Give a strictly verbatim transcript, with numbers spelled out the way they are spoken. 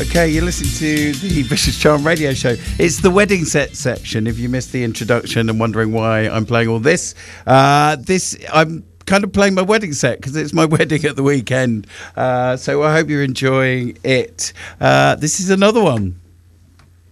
Okay, you're listening to the Vicious Charm Radio Show. It's the wedding set section. If you missed the introduction and wondering why I'm playing all this, uh, this I'm kind of playing my wedding set because it's my wedding at the weekend. Uh, so I hope you're enjoying it. Uh, this is another one.